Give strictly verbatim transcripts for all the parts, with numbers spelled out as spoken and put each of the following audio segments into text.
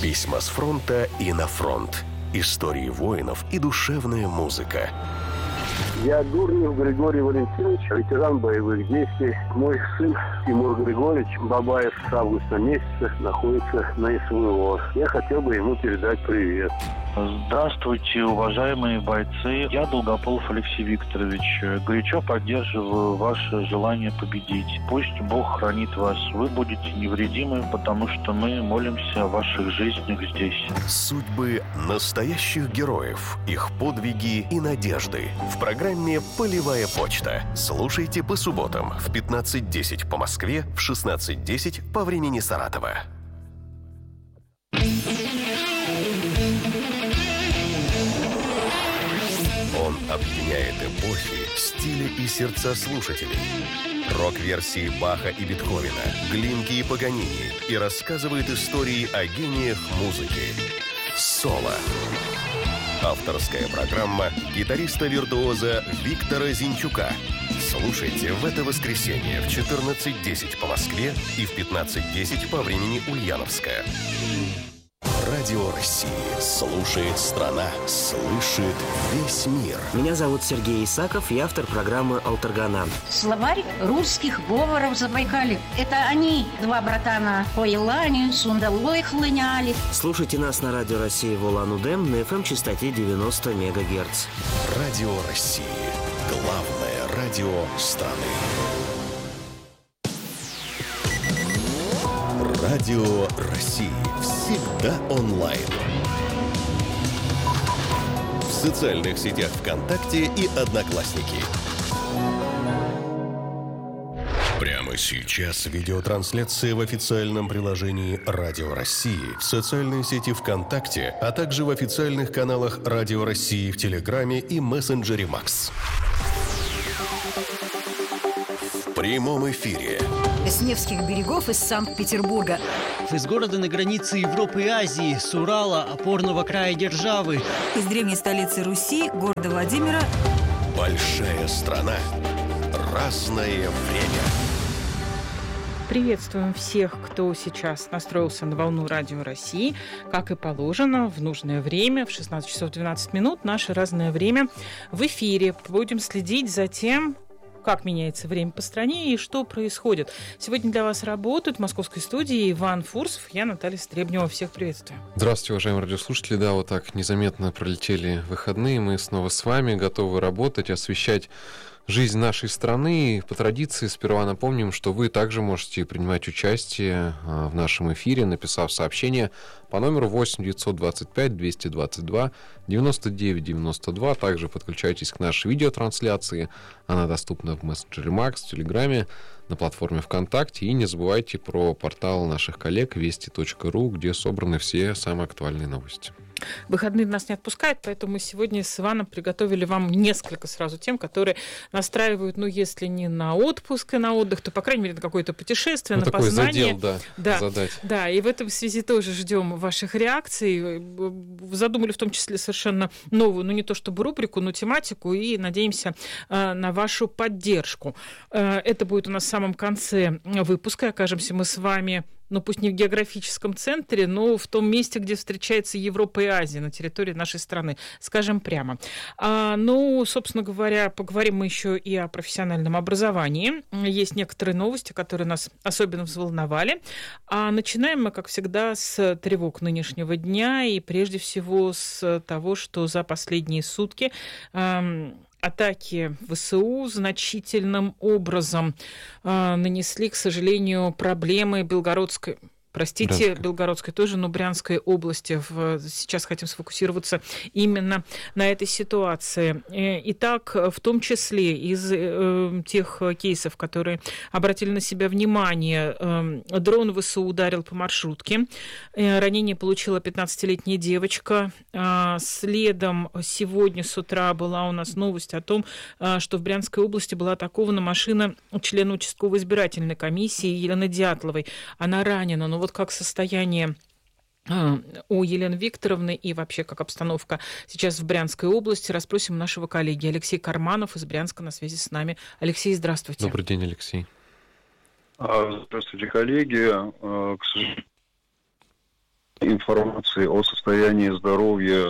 Письма с фронта и на фронт. Истории воинов и душевная музыка. Я Дурнев Григорий Валентинович, ветеран боевых действий. Мой сын Тимур Григорьевич Бабаев с августа месяца находится на СВО. Я хотел бы ему передать привет. Здравствуйте, уважаемые бойцы. Я Долгополов Алексей Викторович. Горячо поддерживаю ваше желание победить. Пусть Бог хранит вас. Вы будете невредимы, потому что мы молимся о ваших жизнях здесь. Судьбы настоящих героев, их подвиги и надежды. В программе «Полевая почта». Слушайте по субботам в пятнадцать десять по Москве, в шестнадцать десять по времени Саратова. Он объединяет эпохи, стили и сердца слушателей. Рок-версии Баха и Бетховена, Глинки и Паганини, и рассказывает истории о гениях музыки. Соло. Авторская программа гитариста-виртуоза Виктора Зинчука. Слушайте в это воскресенье в четырнадцать десять по Москве и в пятнадцать десять по времени Ульяновская. Радио России. Слушает страна. Слышит весь мир. Меня зовут Сергей Исаков, я автор программы «Алтаргана». Словарь русских говоров Забайкалья. Это они, два братана, по Елане, сундалой хлыняли. Слушайте нас на Радио России в Улан-Удэ на эф эм-частоте девяносто мегагерц. Радио России. Главное радио страны. Радио России. Всегда онлайн. В социальных сетях ВКонтакте и Одноклассники. Прямо сейчас видеотрансляция в официальном приложении Радио России, в социальной сети ВКонтакте, а также в официальных каналах Радио России в Телеграме и мессенджере Макс. В прямом эфире. С Невских берегов из Санкт-Петербурга. Из города на границе Европы и Азии, с Урала, опорного края державы. Из древней столицы Руси, города Владимира. Большая страна. Разное время. Приветствуем всех, кто сейчас настроился на волну Радио России. Как и положено, в нужное время, в шестнадцать часов двенадцать минут, наше разное время в эфире. Будем следить за тем, как меняется время по стране и что происходит. Сегодня для вас работают в московской студии Иван Фурсов, я Наталья Стребнева. Всех приветствую. Здравствуйте, уважаемые радиослушатели. Да, вот так незаметно пролетели выходные. Мы снова с вами готовы работать, освещать жизнь нашей страны. По традиции сперва напомним, что вы также можете принимать участие в нашем эфире, написав сообщение по номеру восемь девятьсот двадцать пять двести двадцать два девяносто девять девяносто два. Также подключайтесь к нашей видеотрансляции. Она доступна в мессенджере Макс, в Телеграме, на платформе ВКонтакте. И не забывайте про портал наших коллег вести точка ру, где собраны все самые актуальные новости. Выходные нас не отпускают, поэтому мы сегодня с Иваном приготовили вам несколько сразу тем, которые настраивают, ну, если не на отпуск и на отдых, то, по крайней мере, на какое-то путешествие, ну, на такой познание. Задел, да, да, задать. Да, и в этом связи тоже ждем ваших реакций. Задумали в том числе совершенно новую, ну, не то чтобы рубрику, но тематику, и надеемся на вашу поддержку. Это будет у нас в самом конце выпуска. Окажемся мы с вами, ну, пусть не в географическом центре, но в том месте, где встречается Европа и Азия, на территории нашей страны, скажем прямо. А, ну, собственно говоря, поговорим мы еще и о профессиональном образовании. Есть некоторые новости, которые нас особенно взволновали. А начинаем мы, как всегда, с тревог нынешнего дня, и прежде всего с того, что за последние сутки эм, атаки ВСУ значительным образом э, нанесли, к сожалению, проблемы Белгородской, простите, Брянской. Белгородской тоже, но Брянской области. В, сейчас хотим сфокусироваться именно на этой ситуации. Итак, в том числе из э, тех кейсов, которые обратили на себя внимание, э, дрон ВСУ ударил по маршрутке. Э, ранение получила пятнадцатилетняя девочка. Э, следом сегодня с утра была у нас новость о том, э, что в Брянской области была атакована машина члена участковой избирательной комиссии Елены Дятловой. Она ранена, но вот как состояние у Елены Викторовны и вообще как обстановка сейчас в Брянской области, расспросим нашего коллеги Алексей Карманов из Брянска на связи с нами. Алексей, здравствуйте. Добрый день, Алексей. Здравствуйте, коллеги. К сожалению, информации о состоянии здоровья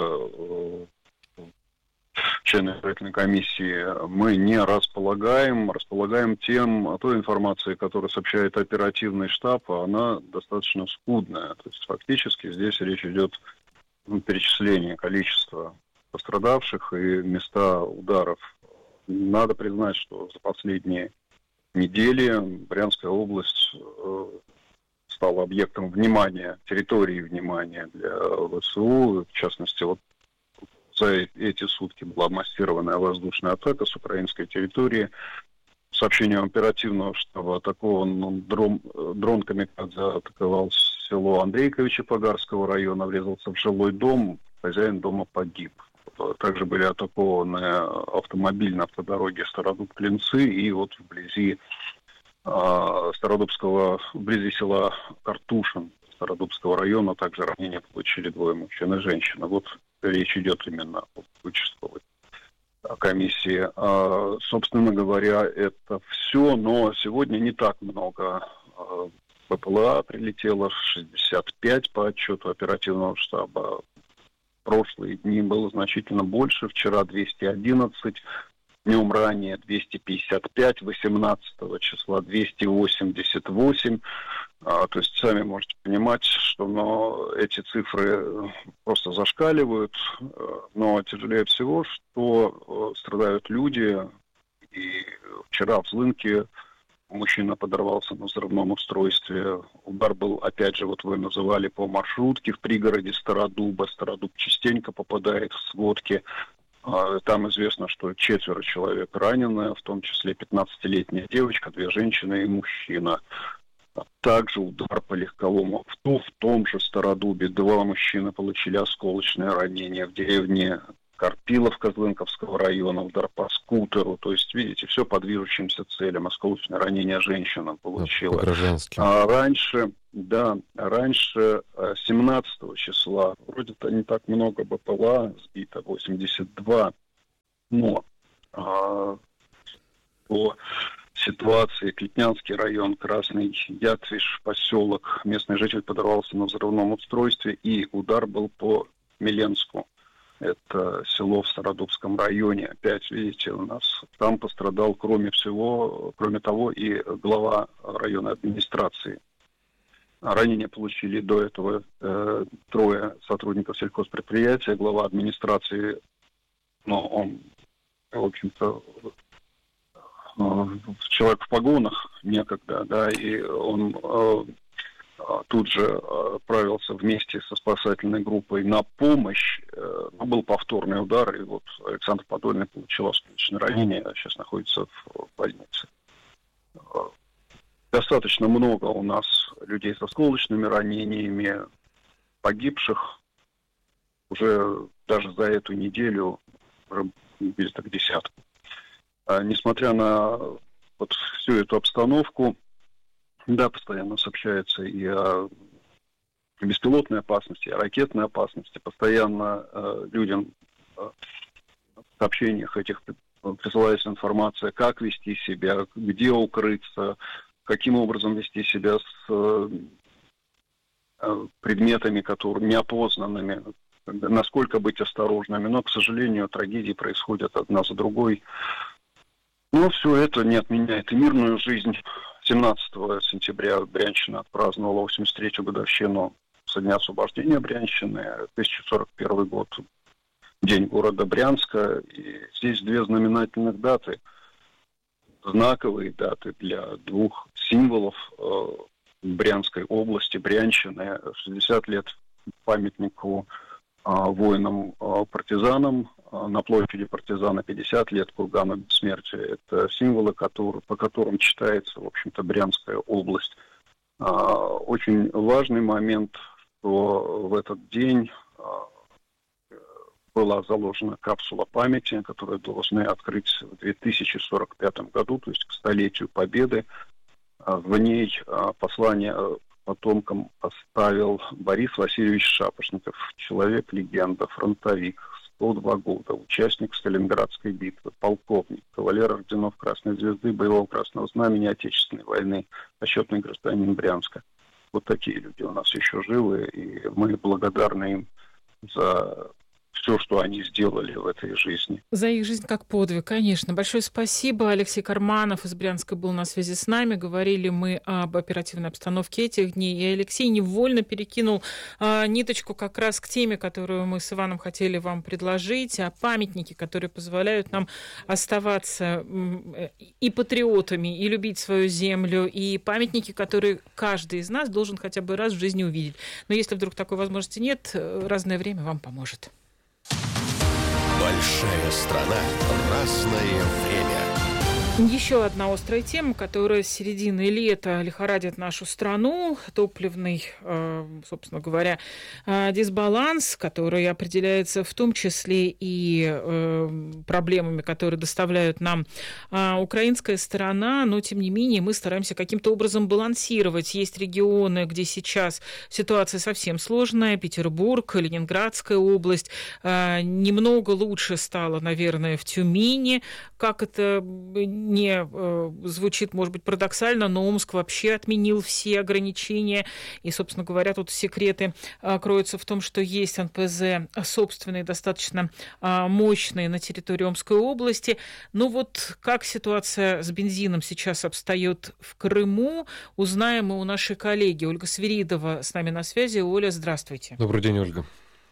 членов избирательной комиссии мы не располагаем. Располагаем тем, той информацией, которую сообщает оперативный штаб, она достаточно скудная. То есть фактически здесь речь идет о перечислении количества пострадавших и места ударов. Надо признать, что за последние недели Брянская область стала объектом внимания, территории внимания для ВСУ. В частности, вот за эти сутки была массированная воздушная атака с украинской территории. Сообщением оперативного штаба атакован дрон, дрон «Камикадзе» атаковал село Андрейковичи Погарского района, врезался в жилой дом, хозяин дома погиб. Также были атакованы автомобиль на автодороге Стародуб-Клинцы и вот вблизи э, Стародубского, вблизи села Картушин Стародубского района также ранения получили двое мужчин и женщина. Вот речь идет именно о участковой комиссии. А, собственно говоря, это все, но сегодня не так много а, БПЛА прилетело, шестьдесят пять по отчету оперативного штаба. В прошлые дни было значительно больше, вчера двести одиннадцать, днем ранее двести пятьдесят пять, восемнадцатого числа двести восемьдесят восемь. А, то есть сами можете понимать, что но, эти цифры просто зашкаливают, но тяжелее всего, что страдают люди. И вчера в Злынке мужчина подорвался на взрывном устройстве. Удар был, опять же, вот вы называли, по маршрутке в пригороде Стародуба. Стародуб частенько попадает в сводки. Там известно, что четверо человек ранены, в том числе пятнадцатилетняя девочка, две женщины и мужчина. Также удар по легковому авто в том же Стародубе. Два мужчины получили осколочное ранение в деревне Карпиловка Злынковского района, удар по скутеру. То есть, видите, все по движущимся целям. Осколочное ранение женщина получила. А раньше, да, раньше семнадцатого числа, вроде-то не так много БПЛА, сбито восемьдесят два, но а, по ситуации Клетнянский район, Красный Ятвиш, поселок, местный житель подорвался на взрывном устройстве, и удар был по Миленску. Это село в Стародубском районе. Опять, видите, у нас там пострадал, кроме всего, кроме того, и глава районной администрации. Ранения получили до этого э, трое сотрудников сельхозпредприятия. Глава администрации, ну, он, в общем-то, э, человек в погонах некогда, да, и он э, тут же отправился вместе со спасательной группой на помощь. Но был повторный удар, и вот Александр Подольный получил осколочное ранение, а сейчас находится в больнице. Достаточно много у нас людей с осколочными ранениями, погибших. Уже даже за эту неделю уже где-то к десятку. Несмотря на вот всю эту обстановку, да, постоянно сообщается и о беспилотной опасности, и о ракетной опасности. Постоянно э, людям э, в сообщениях этих присылается информация, как вести себя, где укрыться, каким образом вести себя с э, предметами, которые неопознанными, насколько быть осторожными. Но, к сожалению, трагедии происходят одна за другой. Но все это не отменяет и мирную жизнь. семнадцатого сентября Брянщина отпраздновала восемьдесят третью годовщину со дня освобождения Брянщины, тысяча сорок первый год, день города Брянска. И здесь две знаменательных даты, знаковые даты для двух символов э, Брянской области, Брянщины. шестьдесят лет памятнику э, воинам-партизанам, э, на площади партизана пятьдесят лет кургану бессмертия. Это символы, которые, по которым читается, в общем-то, Брянская область. Э, очень важный момент, что в этот день э, была заложена капсула памяти, которую должны открыть в две тысячи сорок пятом году, то есть к столетию Победы. В ней послание потомкам оставил Борис Васильевич Шапошников, человек-легенда, фронтовик, сто два года, участник Сталинградской битвы, полковник, кавалер орденов Красной Звезды, боевого Красного Знамени Отечественной войны, почетный гражданин Брянска. вот такие люди у нас еще живы, и мы благодарны им за все, что они сделали в этой жизни. За их жизнь как подвиг, конечно. Большое спасибо. Алексей Карманов из Брянска был на связи с нами. Говорили мы об оперативной обстановке этих дней. И Алексей невольно перекинул а, ниточку как раз к теме, которую мы с Иваном хотели вам предложить, о памятнике, которые позволяют нам оставаться и патриотами, и любить свою землю, и памятники, которые каждый из нас должен хотя бы раз в жизни увидеть. Но если вдруг такой возможности нет, разное время вам поможет. Большая страна, разное время. Еще одна острая тема, которая с середины лета лихорадит нашу страну. Топливный, собственно говоря, дисбаланс, который определяется в том числе и проблемами, которые доставляют нам украинская сторона. Но, тем не менее, мы стараемся каким-то образом балансировать. Есть регионы, где сейчас ситуация совсем сложная. Петербург, Ленинградская область. Немного лучше стало, наверное, в Тюмени. Как это не э, звучит, может быть, парадоксально, но Омск вообще отменил все ограничения. И, собственно говоря, тут секреты э, кроются в том, что есть эн пэ зэ собственные, достаточно э, мощные на территории Омской области. Но вот как ситуация с бензином сейчас обстоит в Крыму, узнаем мы у нашей коллеги. Ольга Свиридова с нами на связи. Оля, здравствуйте. Добрый день, Ольга.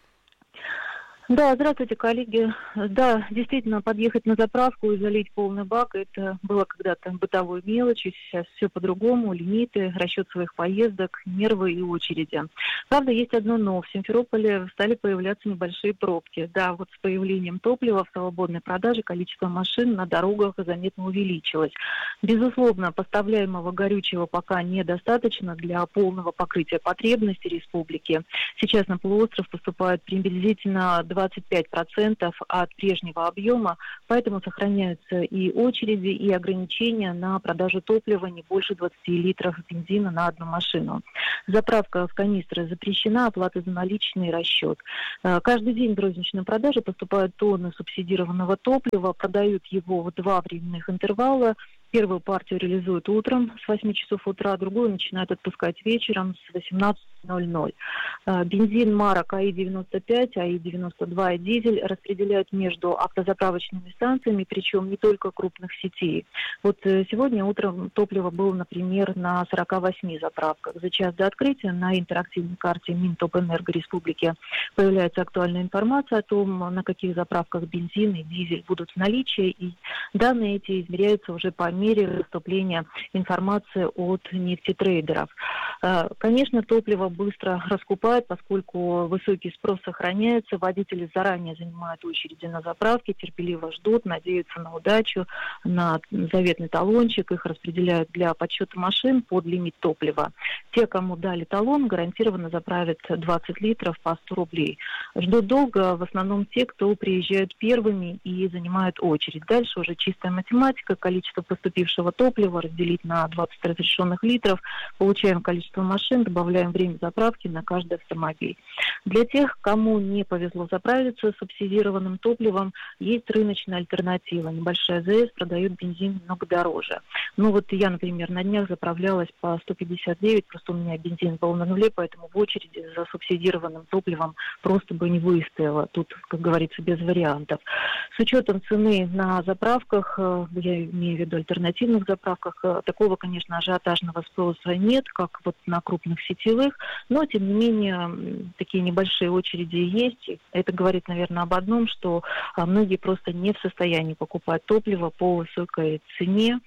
Да, здравствуйте, коллеги. Да, действительно, подъехать на заправку и залить полный бак, это было когда-то бытовой мелочью, сейчас все по-другому, лимиты, расчет своих поездок, нервы и очереди. Правда, есть одно но. В Симферополе стали появляться небольшие пробки. Да, вот с появлением топлива в свободной продаже количество машин на дорогах заметно увеличилось. Безусловно, поставляемого горючего пока недостаточно для полного покрытия потребностей республики. Сейчас на полуостров поступает приблизительно двадцать пять процентов от прежнего объема, поэтому сохраняются и очереди, и ограничения на продажу топлива не больше двадцати литров бензина на одну машину. Заправка в канистры запрещена, оплата за наличный расчет. Каждый день в розничную продажу поступают тонны субсидированного топлива, продают его в два временных интервала. Первую партию реализуют утром с восьми часов утра, другую начинают отпускать вечером с восемнадцати ноль-ноль. Бензин марок а и девяносто пять, а и девяносто два и дизель распределяют между автозаправочными станциями, причем не только крупных сетей. Вот сегодня утром топливо было, например, на сорока восьми заправках. За час до открытия на интерактивной карте Минтопэнерго Республики появляется актуальная информация о том, на каких заправках бензин и дизель будут в наличии, и данные эти измеряются уже по мере поступления информации от нефтетрейдеров. Конечно, топливо быстро раскупают, поскольку высокий спрос сохраняется. Водители заранее занимают очереди на заправке, терпеливо ждут, надеются на удачу, на заветный талончик. Их распределяют для подсчета машин под лимит топлива. Те, кому дали талон, гарантированно заправят двадцать литров по сто рублей. Ждут долго в основном те, кто приезжают первыми и занимают очередь. Дальше уже чистая математика, количество поступившего топлива разделить на двадцать разрешенных литров, получаем количество машин, добавляем время заправки на каждый автомобиль. Для тех, кому не повезло заправиться субсидированным топливом, есть рыночная альтернатива. Небольшая зе эс продает бензин много дороже. Ну вот я, например, на днях заправлялась по сто пятьдесят девять, просто у меня бензин был на нуле, поэтому в очереди за субсидированным топливом просто бы не выстояла. Тут, как говорится, без вариантов. С учетом цены на заправках, я имею в виду альтернативных заправках, такого, конечно, ажиотажного спроса нет, как вот на крупных сетевых, но, тем не менее, такие небольшие очереди есть. Это говорит, наверное, об одном, что многие просто не в состоянии покупать топливо по высокой цене,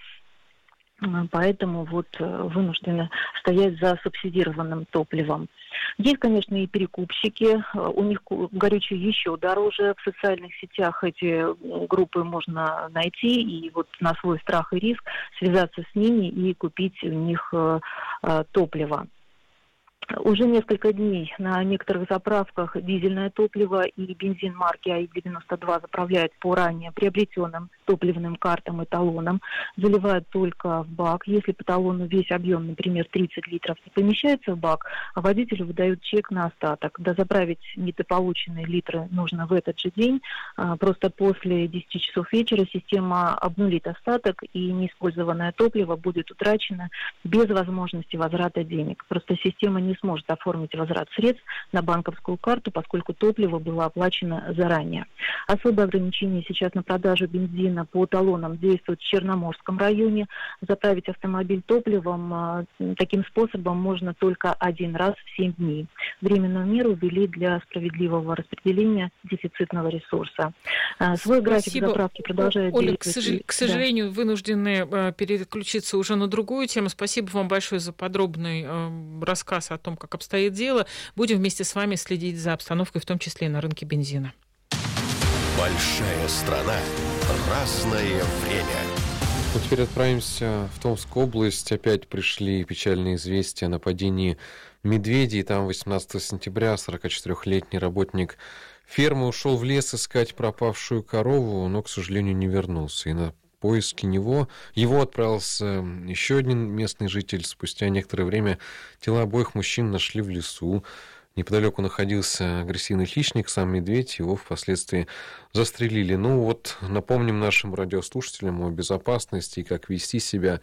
поэтому вот вынуждены стоять за субсидированным топливом. Есть, конечно, и перекупщики, у них горючее еще дороже. В социальных сетях эти группы можно найти и вот на свой страх и риск связаться с ними и купить у них топливо. Уже несколько дней на некоторых заправках дизельное топливо и бензин марки АИ девяносто два заправляют по ранее приобретенным топливным картам и талонам, заливают только в бак. Если по талону весь объем, например, тридцать литров, не помещается в бак, а водителю выдают чек на остаток. Дозаправить недополученные литры нужно в этот же день. Просто после десяти часов вечера система обнулит остаток, и неиспользованное топливо будет утрачено без возможности возврата денег. Просто система не сможет оформить возврат средств на банковскую карту, поскольку топливо было оплачено заранее. Особое ограничение сейчас на продажу бензина по талонам действует в Черноморском районе. Заправить автомобиль топливом таким способом можно только один раз в семь дней. Временную меру ввели для справедливого распределения дефицитного ресурса. Свой график Спасибо. Заправки продолжает Оля, действовать. к, к сожалению, да. вынуждены переключиться уже на другую тему. Спасибо вам большое за подробный рассказ о том, как обстоит дело. Будем вместе с вами следить за обстановкой, в том числе и на рынке бензина. Большая страна. Разное время. Ну, теперь отправимся в Томскую область. Опять пришли печальные известия о нападении медведей. Там восемнадцатого сентября сорокачетырёхлетний работник фермы ушел в лес искать пропавшую корову, но, к сожалению, не вернулся. И на поиски него его отправился еще один местный житель. Спустя некоторое время тела обоих мужчин нашли в лесу. Неподалеку находился агрессивный хищник, сам медведь, его впоследствии застрелили. Ну вот, напомним нашим радиослушателям о безопасности и как вести себя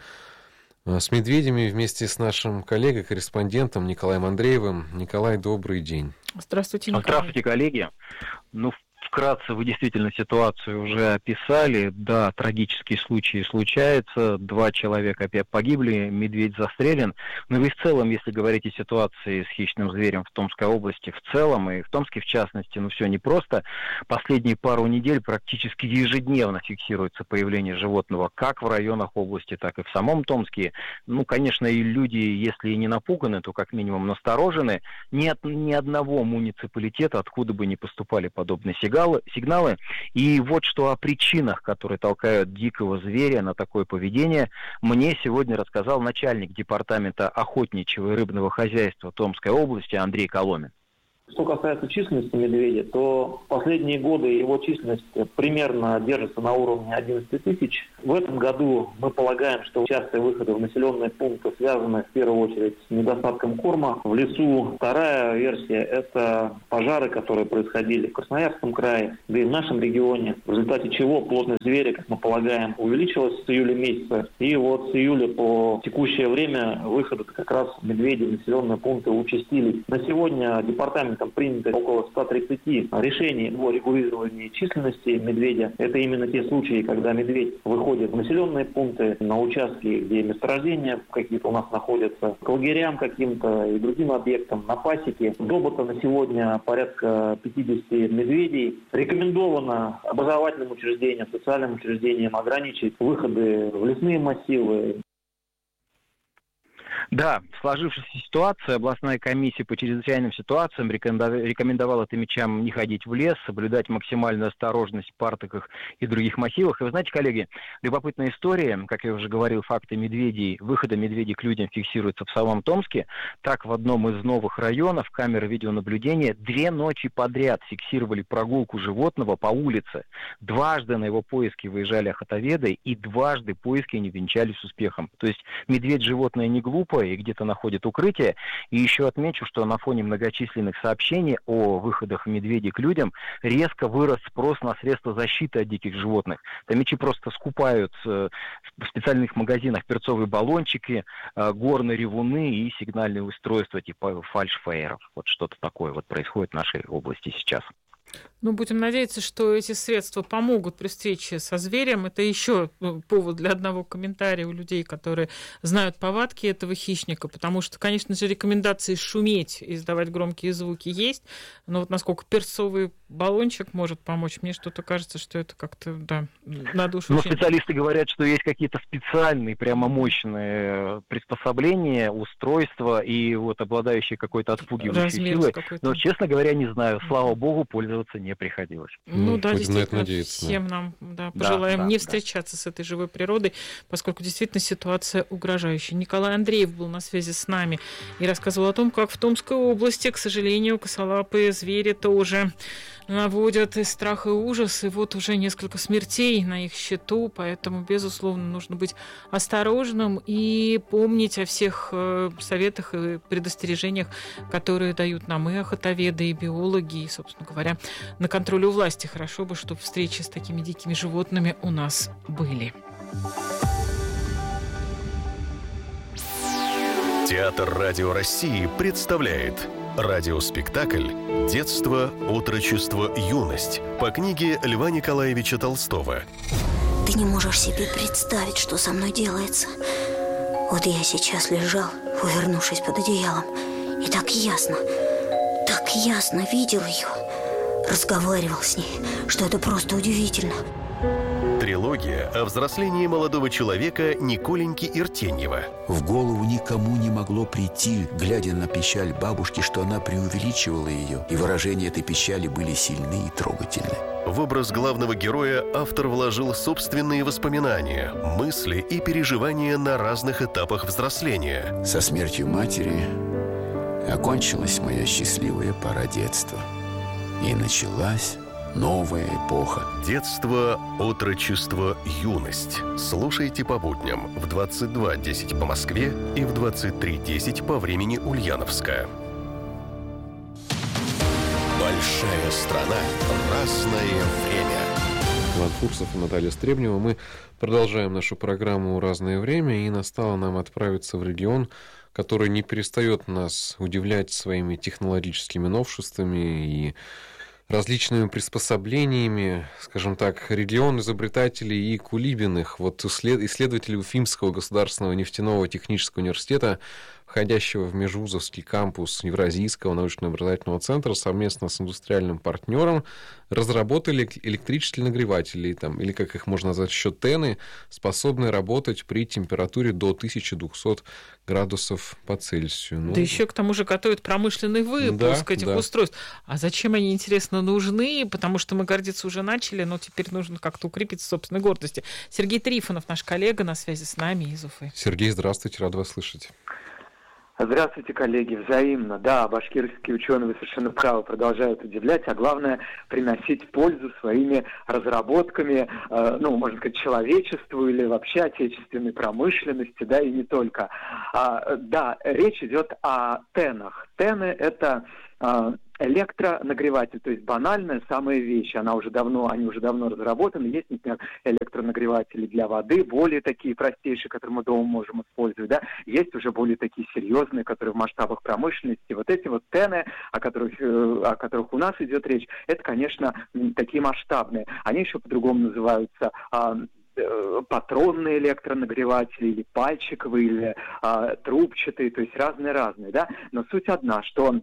с медведями вместе с нашим коллегой-корреспондентом Николаем Андреевым. Николай, добрый день. Здравствуйте, Николай. Здравствуйте, коллеги. Ну, вкратце, вы действительно ситуацию уже описали. Да, трагические случаи случаются. Два человека опять погибли, медведь застрелен. Но и в целом, если говорить о ситуации с хищным зверем в Томской области в целом, и в Томске в частности, ну все непросто. Последние пару недель практически ежедневно фиксируется появление животного как в районах области, так и в самом Томске. Ну, конечно, и люди, если и не напуганы, то как минимум насторожены. Ни, от, ни одного муниципалитета, откуда бы ни поступали подобные сигналы, сигналы. И вот что о причинах, которые толкают дикого зверя на такое поведение, мне сегодня рассказал начальник департамента охотничьего и рыбного хозяйства Томской области Андрей Коломин. Что касается численности медведя, то в последние годы его численность примерно держится на уровне одиннадцать тысяч. В этом году мы полагаем, что частые выходы в населенные пункты связаны в первую очередь с недостатком корма в лесу. Вторая версия – это пожары, которые происходили в Красноярском крае, да и в нашем регионе, в результате чего плотность зверя, как мы полагаем, увеличилась с июля месяца. И вот с июля по текущее время выходы как раз медведей в населенные пункты участились. На сегодня департамент там принято около ста тридцати решений о регулировании численности медведя. Это именно те случаи, когда медведь выходит в населенные пункты, на участки, где месторождения какие-то у нас находятся, к лагерям каким-то и другим объектам, на пасеке. Добыто на сегодня порядка пятидесяти медведей. Рекомендовано образовательным учреждениям, социальным учреждениям ограничить выходы в лесные массивы. Да, в сложившейся ситуации областная комиссия по чрезвычайным ситуациям рекомендовала томичам не ходить в лес, соблюдать максимальную осторожность в партоках и других массивах. И вы знаете, коллеги, любопытная история, как я уже говорил, факты медведей, выхода медведей к людям фиксируются в самом Томске. Так, в одном из новых районов камеры видеонаблюдения две ночи подряд фиксировали прогулку животного по улице. Дважды на его поиски выезжали охотоведы, и дважды поиски не венчались успехом. То есть медведь животное не глупое и где-то находит укрытие. И еще отмечу, что на фоне многочисленных сообщений о выходах медведей к людям резко вырос спрос на средства защиты от диких животных. Томичи просто скупают в специальных магазинах перцовые баллончики, горные ревуны и сигнальные устройства типа фальшфейеров. Вот что-то такое вот происходит в нашей области сейчас. Ну, будем надеяться, что эти средства помогут при встрече со зверем. Это еще повод для одного комментария у людей, которые знают повадки этого хищника, потому что, конечно же, рекомендации шуметь, издавать громкие звуки есть, но вот насколько перцовый баллончик может помочь, мне что-то кажется, что это как-то, да, надо уж... Но очень... специалисты говорят, что есть какие-то специальные, прямо мощные приспособления, устройства и вот обладающие какой-то отпугивающей силой. Но, честно говоря, не знаю, слава богу, пользоваться не не приходилось. Ну, ну да, действительно, всем нам да, пожелаем да, да, не да. встречаться с этой живой природой, поскольку действительно ситуация угрожающая. Николай Андреев был на связи с нами и рассказывал о том, как в Томской области, к сожалению, косолапые звери тоже наводят и страх, и ужас, и вот уже несколько смертей на их счету, поэтому, безусловно, нужно быть осторожным и помнить о всех советах и предостережениях, которые дают нам и охотоведы, и биологи, и, собственно говоря, на контроле у власти. Хорошо бы, чтобы встречи с такими дикими животными у нас были. Театр Радио России представляет радиоспектакль «Детство, отрочество, юность» по книге Льва Николаевича Толстого. Ты не можешь себе представить, что со мной делается. Вот я сейчас лежал, увернувшись под одеялом, и так ясно, так ясно видел ее, разговаривал с ней, что это просто удивительно. Трилогия о взрослении молодого человека Николеньки Иртеньева. В голову никому не могло прийти, глядя на печаль бабушки, что она преувеличивала ее, и выражения этой печали были сильны и трогательны. В образ главного героя автор вложил собственные воспоминания, мысли и переживания на разных этапах взросления. Со смертью матери окончилась моя счастливая пора детства. И началась новая эпоха. Детство, отрочество, юность. Слушайте по будням в двадцать два десять по Москве и в двадцать три десять по времени Ульяновска. Большая страна, разное время. Иван Фурсов и Наталья Стребнева. Мы продолжаем нашу программу «Разное время», и настало нам отправиться в регион, который не перестает нас удивлять своими технологическими новшествами и различными приспособлениями, скажем так, регион изобретателей и Кулибиных. Вот исследователи Уфимского государственного нефтяного технического университета, входящего в межвузовский кампус Евразийского научно-образовательного центра, совместно с индустриальным партнером разработали электрические нагреватели, там, или, как их можно назвать, еще тены, способные работать при температуре до тысяча двести градусов по Цельсию. Ну, да еще к тому же готовят промышленный выпуск да, этих да. устройств. А зачем они, интересно, нужны? Потому что мы гордиться уже начали, но теперь нужно как-то укрепить собственной гордости. Сергей Трифонов, наш коллега, на связи с нами из Уфы. Сергей, здравствуйте, рад вас слышать. Здравствуйте, коллеги. Взаимно. Да, башкирские ученые, вы совершенно правы, продолжают удивлять, а главное, приносить пользу своими разработками, э, ну, можно сказать, человечеству или вообще отечественной промышленности, да, и не только. А, да, речь идет о тенах. Тены — это э, электронагреватель, то есть банальная самая вещь, она уже давно, они уже давно разработаны. Есть, например, электронагреватели для воды, более такие простейшие, которые мы дома можем использовать, да. Есть уже более такие серьезные, которые в масштабах промышленности. Вот эти вот тены, о которых, о которых у нас идет речь, это, конечно, такие масштабные. Они еще по-другому называются а, патронные электронагреватели, или пальчиковые, или а, трубчатые, то есть разные-разные, да. Но суть одна, что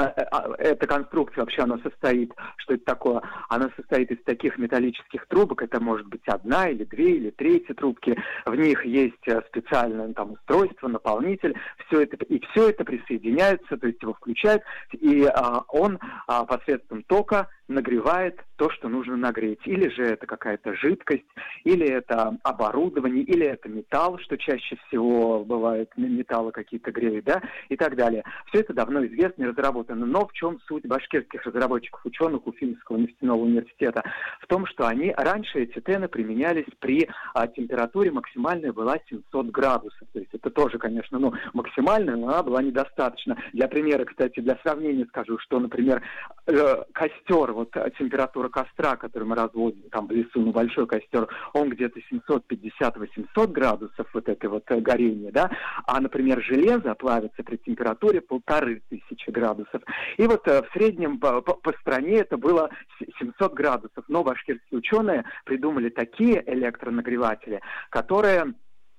эта конструкция вообще, она состоит, что это такое? Она состоит из таких металлических трубок, это может быть одна или две или три эти трубки, в них есть специальное там устройство, наполнитель, все это, и все это присоединяется, то есть его включают, и а, он а, посредством тока нагревает то, что нужно нагреть. Или же это какая-то жидкость, или это оборудование, или это металл, что чаще всего бывает, металлы какие-то греют, да, и так далее. Все это давно известно и разработано. Но в чем суть башкирских разработчиков, ученых Уфимского нефтяного университета? В том, что они, раньше эти тены применялись при а, температуре максимальная была семьсот градусов. То есть это тоже, конечно, ну, максимальная, но она была недостаточно. Для примера, кстати, для сравнения скажу, что, например, э, костер, вот температура костра, который мы разводим там в лесу, ну, большой костер, он где-то семьсот пятьдесят - восемьсот градусов, вот это вот горение, да, а, например, железо плавится при температуре полторы тысячи градусов. И вот в среднем по, по, по стране это было семьсот градусов, но башкирские ученые придумали такие электронагреватели, которые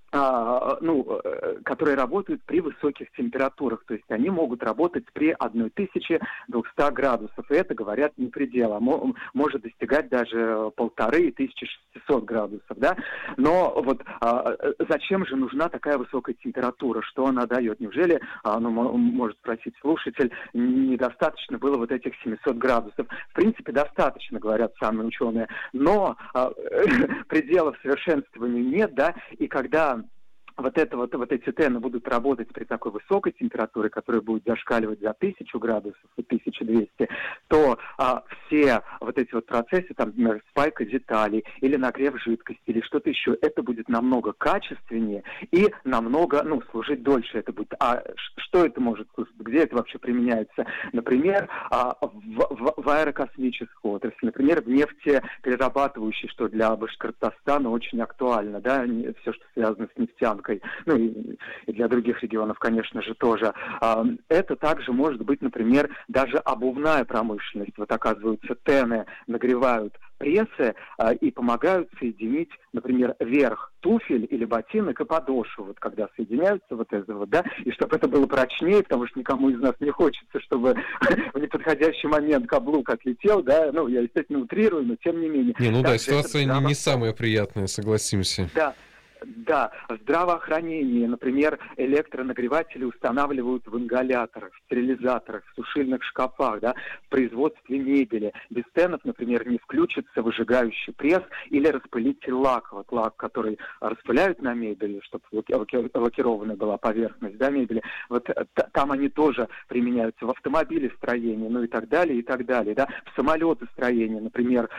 А, ну, которые работают при высоких температурах, то есть они могут работать при тысяча двести градусов, и это, говорят, не предел, а мо- может достигать даже полторы тысячи шестьсот градусов, да, но вот а, зачем же нужна такая высокая температура, что она дает? Неужели, а, ну, м- может спросить слушатель, недостаточно было вот этих семисот градусов? В принципе, достаточно, говорят самые ученые, но а, пределов совершенствования нет, да, и когда вот, это, вот, вот эти тены будут работать при такой высокой температуре, которая будет зашкаливать за тысячу градусов и тысячу двести, то а, все вот эти вот процессы, там, например, спайка деталей или нагрев жидкости или что-то еще, это будет намного качественнее и намного, ну, служить дольше это будет. А что это может служить? Где это вообще применяется? Например, а, в, в, в аэрокосмической отрасли, например, в нефтеперерабатывающей, что для Башкортостана очень актуально, да, все, что связано с нефтянкой. Ну и, и для других регионов, конечно же, тоже. Это также может быть, например, даже обувная промышленность. Вот, оказывается, тены нагревают прессы а, и помогают соединить, например, верх туфель или ботинок и подошву, вот когда соединяются вот это вот, да, и чтобы это было прочнее, потому что никому из нас не хочется, чтобы в неподходящий момент каблук отлетел, да, ну, я, естественно, утрирую, но тем не менее. Не, ну да, Также ситуация это, не, не самая приятная, согласимся. Да. Да, в здравоохранении, например, электронагреватели устанавливают в ингаляторах, в стерилизаторах, в сушильных шкафах, да, в производстве мебели. Без тенов, например, не включится выжигающий пресс или распылитель лака. Вот лак, который распыляют на мебели, чтобы лакированная была поверхность, да, мебели. Вот там они тоже применяются в автомобилестроении, ну и так далее, и так далее, да. В самолетостроении, например,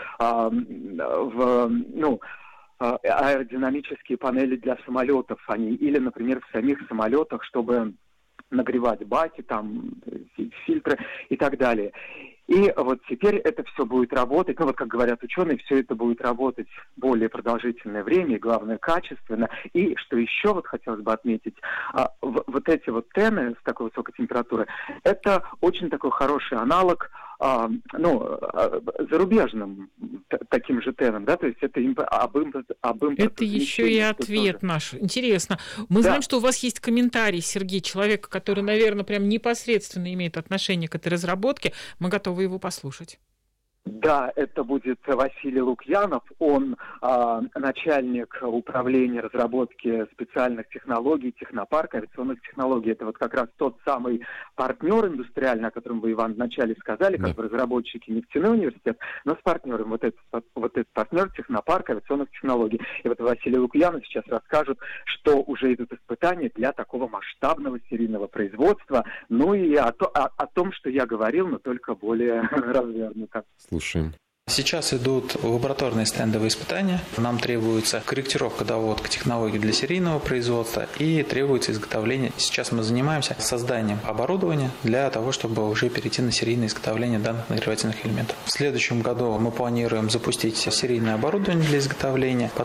в, ну, аэродинамические панели для самолетов, они, или, например, в самих самолетах, чтобы нагревать баки, там, фильтры и так далее. И вот теперь это все будет работать, ну вот как говорят ученые, все это будет работать более продолжительное время, и главное, качественно. И что еще вот хотелось бы отметить, вот эти вот тены с такой высокой температурой, это очень такой хороший аналог, ну, зарубежным таким же тенам, да, то есть это имп... об импорт... об импорт... Это еще и ответ тоже наш. Интересно. Мы да. знаем, что у вас есть комментарий, Сергей, человека, который, наверное, прям непосредственно имеет отношение к этой разработке. Мы готовы его послушать. Да, это будет Василий Лукьянов, он э, начальник управления разработки специальных технологий, технопарка авиационных технологий. Это вот как раз тот самый партнер индустриальный, о котором вы, Иван, вначале сказали, как бы разработчики нефтяной университет, но с партнером, вот этот, вот этот партнер технопарк авиационных технологий. И вот Василий Лукьянов сейчас расскажет, что уже идут испытания для такого масштабного серийного производства, ну и о, то, о, о том, что я говорил, но только более развернуто. Слушаем. Сейчас идут лабораторные стендовые испытания. Нам требуется корректировка доводка технологий для серийного производства и требуется изготовление. Сейчас мы занимаемся созданием оборудования для того, чтобы уже перейти на серийное изготовление данных нагревательных элементов. В следующем году мы планируем запустить серийное оборудование для изготовления.